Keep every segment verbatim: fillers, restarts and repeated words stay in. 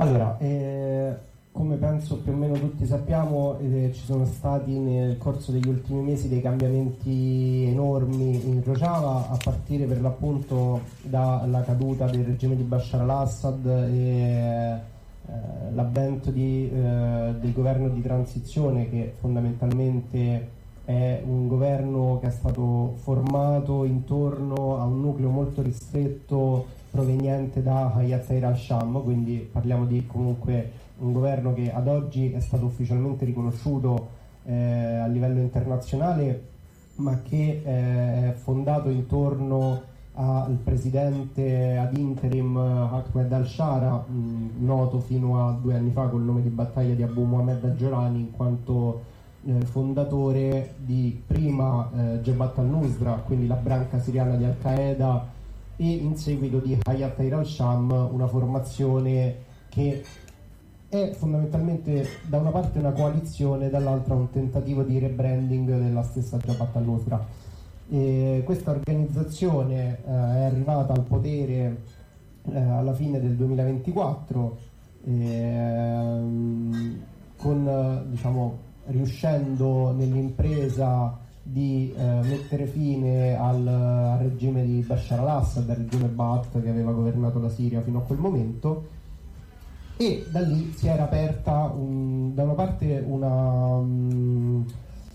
Allora, eh, come penso più o meno tutti sappiamo, eh, ci sono stati nel corso degli ultimi mesi dei cambiamenti enormi in Rojava, a partire per l'appunto dalla caduta del regime di Bashar al-Assad e eh, l'avvento di, eh, del governo di transizione, che fondamentalmente è un governo che è stato formato intorno a un nucleo molto ristretto proveniente da Hayat Tahrir al-Sham, quindi parliamo di comunque un governo che ad oggi è stato ufficialmente riconosciuto eh, a livello internazionale, ma che eh, è fondato intorno al presidente ad interim Ahmed al-Shara, mh, noto fino a due anni fa col nome di battaglia di Abu Muhammad al-Jolani, in quanto eh, fondatore di prima eh, Jabhat al-Nusra, quindi la branca siriana di Al-Qaeda, e in seguito di Hayat Tahrir al-Sham, una formazione che è fondamentalmente da una parte una coalizione, dall'altra un tentativo di rebranding della stessa Jabhat al-Nusra. E questa organizzazione eh, è arrivata al potere eh, alla fine del duemilaventiquattro, ehm, con, diciamo, riuscendo nell'impresa di eh, mettere fine al, al regime di Bashar al-Assad, al regime Ba'ath che aveva governato la Siria fino a quel momento, e da lì si era aperta un, da una parte una um,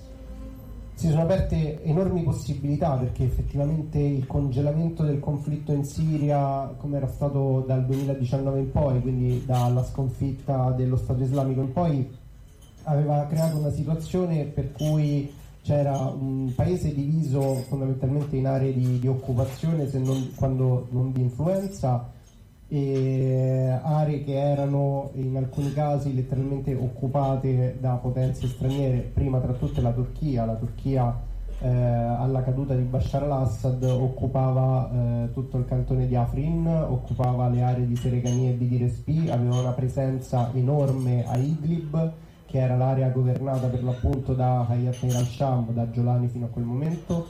si sono aperte enormi possibilità, perché effettivamente il congelamento del conflitto in Siria, come era stato dal duemiladiciannove in poi, quindi dalla sconfitta dello Stato islamico in poi, aveva creato una situazione per cui c'era un paese diviso fondamentalmente in aree di, di occupazione, se non, quando non di influenza, e aree che erano in alcuni casi letteralmente occupate da potenze straniere, prima tra tutte la Turchia. La Turchia eh, alla caduta di Bashar al-Assad occupava eh, tutto il cantone di Afrin, occupava le aree di Serekani e di Direspi, aveva una presenza enorme a Idlib, che era l'area governata per l'appunto da Hayat Tahrir al-Sham, da Jolani fino a quel momento,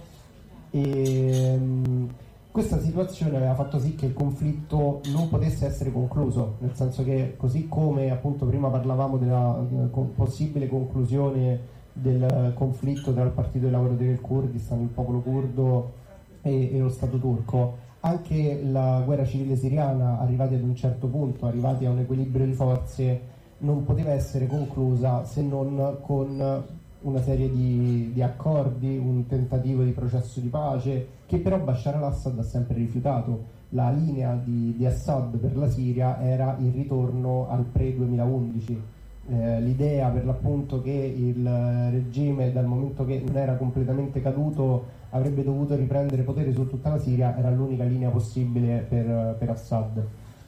e um, questa situazione aveva fatto sì che il conflitto non potesse essere concluso, nel senso che, così come appunto prima parlavamo della uh, con possibile conclusione del conflitto tra il Partito dei Lavoratori del Kurdistan, il popolo curdo e, e lo Stato turco, anche la guerra civile siriana, arrivati ad un certo punto, arrivati a un equilibrio di forze, non poteva essere conclusa se non con una serie di, di accordi, un tentativo di processo di pace, che però Bashar al-Assad ha sempre rifiutato. La linea di, di Assad per la Siria era il ritorno al pre-duemilaundici, eh, l'idea per l'appunto che il regime, dal momento che non era completamente caduto, avrebbe dovuto riprendere potere su tutta la Siria, era l'unica linea possibile per, per Assad.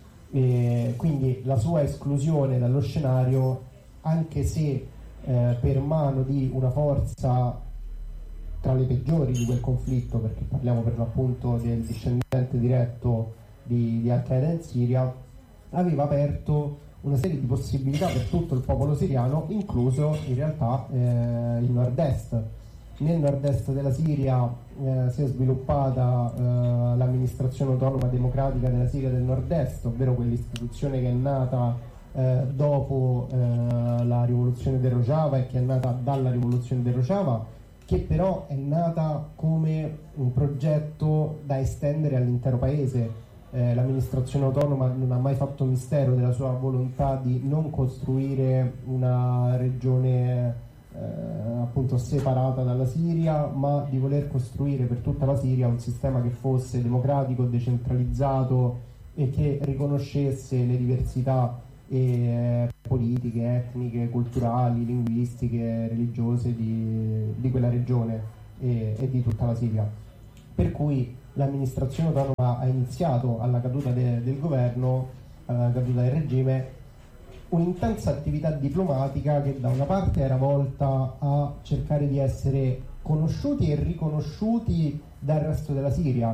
E quindi la sua esclusione dallo scenario, anche se eh, per mano di una forza tra le peggiori di quel conflitto, perché parliamo per l'appunto del discendente diretto di, di Al-Qaeda in Siria, aveva aperto una serie di possibilità per tutto il popolo siriano, incluso in realtà eh, il nord-est. Nel nord-est della Siria eh, si è sviluppata eh, l'amministrazione autonoma democratica della Siria del nord-est, ovvero quell'istituzione che è nata eh, dopo eh, la rivoluzione del Rojava e che è nata dalla rivoluzione del Rojava, che però è nata come un progetto da estendere all'intero paese. Eh, l'amministrazione autonoma non ha mai fatto mistero della sua volontà di non costruire una regione Eh, appunto separata dalla Siria, ma di voler costruire per tutta la Siria un sistema che fosse democratico, decentralizzato e che riconoscesse le diversità eh, politiche, etniche, culturali, linguistiche, religiose di, di quella regione e, e di tutta la Siria. Per cui l'amministrazione autonoma ha iniziato alla caduta de, del governo, alla caduta del regime, un'intensa attività diplomatica che da una parte era volta a cercare di essere conosciuti e riconosciuti dal resto della Siria,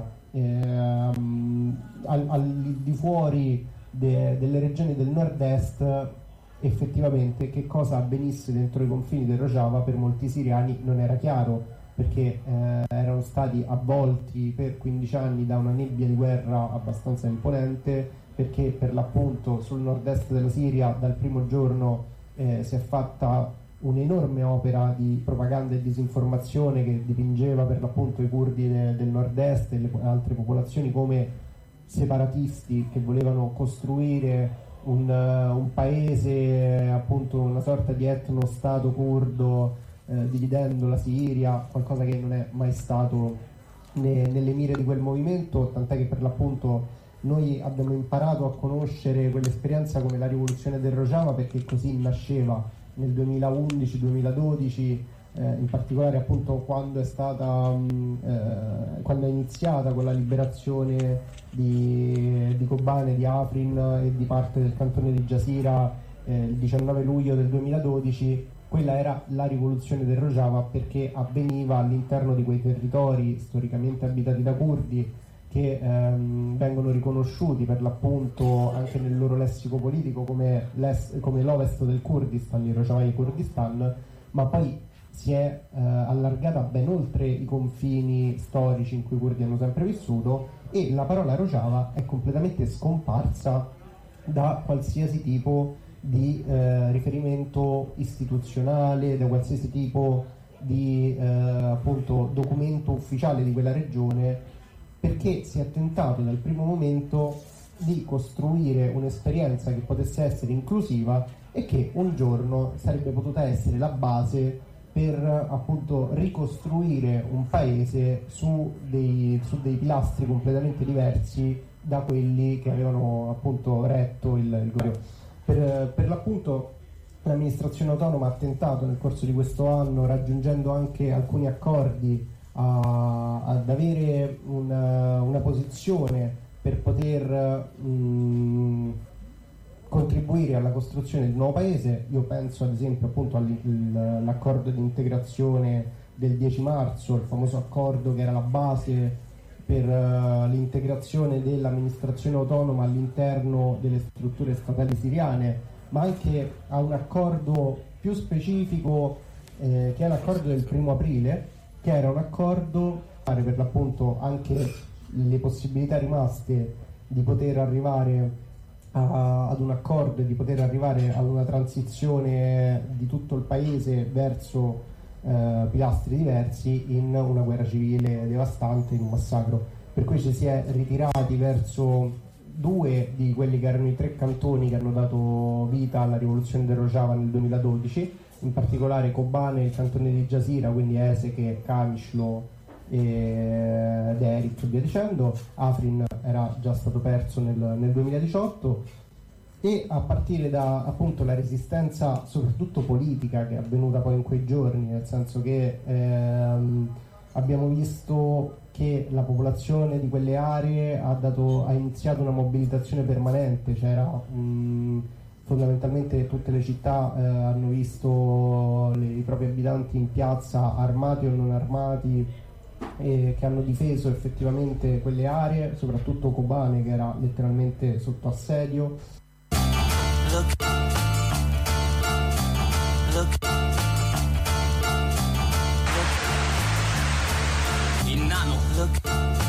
ehm, al, al di fuori de, delle regioni del nord-est. Effettivamente che cosa avvenisse dentro i confini del Rojava per molti siriani non era chiaro, perché eh, erano stati avvolti per quindici anni da una nebbia di guerra abbastanza imponente, perché per l'appunto sul nord-est della Siria dal primo giorno eh, si è fatta un'enorme opera di propaganda e disinformazione che dipingeva per l'appunto i curdi de- del nord-est e le po- altre popolazioni come separatisti che volevano costruire un, uh, un paese, appunto una sorta di etno-stato curdo, eh, dividendo la Siria, qualcosa che non è mai stato ne- nelle mire di quel movimento, tant'è che per l'appunto noi abbiamo imparato a conoscere quell'esperienza come la rivoluzione del Rojava, perché così nasceva nel duemilaundici duemiladodici, eh, in particolare appunto quando è stata mh, eh, quando è iniziata con la liberazione di, di Kobane, di Afrin e di parte del cantone di Jazeera eh, il diciannove luglio del duemiladodici. Quella era la rivoluzione del Rojava perché avveniva all'interno di quei territori storicamente abitati da curdi che ehm, vengono riconosciuti per l'appunto anche nel loro lessico politico come, come l'ovest del Kurdistan, il Rojava di Kurdistan, ma poi si è eh, allargata ben oltre i confini storici in cui i curdi hanno sempre vissuto, e la parola Rojava è completamente scomparsa da qualsiasi tipo di eh, riferimento istituzionale, da qualsiasi tipo di eh, appunto documento ufficiale di quella regione, perché si è tentato dal primo momento di costruire un'esperienza che potesse essere inclusiva e che un giorno sarebbe potuta essere la base per appunto ricostruire un paese su dei, su dei pilastri completamente diversi da quelli che avevano appunto retto il, il governo. Per, per l'appunto l'amministrazione autonoma ha tentato nel corso di questo anno, raggiungendo anche alcuni accordi, A, ad avere una, una posizione per poter mh, contribuire alla costruzione di un nuovo paese. Io penso ad esempio appunto all'accordo di integrazione del dieci marzo, il famoso accordo che era la base per uh, l'integrazione dell'amministrazione autonoma all'interno delle strutture statali siriane, ma anche a un accordo più specifico eh, che è l'accordo del primo aprile, che era un accordo per l'appunto anche le possibilità rimaste di poter arrivare a, ad un accordo e di poter arrivare ad una transizione di tutto il paese verso eh, pilastri diversi in una guerra civile devastante, in un massacro. Per cui ci si è ritirati verso due di quelli che erano i tre cantoni che hanno dato vita alla rivoluzione del Rojava nel duemiladodici, in particolare Kobane, il cantone di Jazeera, quindi Eseke, Kamishlo e Derik e via dicendo. Afrin era già stato perso nel, nel duemiladiciotto, e a partire da appunto la resistenza soprattutto politica che è avvenuta poi in quei giorni, nel senso che ehm, abbiamo visto che la popolazione di quelle aree ha, dato, ha iniziato una mobilitazione permanente. C'era mh, fondamentalmente tutte le città eh, hanno visto le, i propri abitanti in piazza, armati o non armati, e che hanno difeso effettivamente quelle aree, soprattutto Kobane che era letteralmente sotto assedio. Look. Look. Look. Il nano. Look.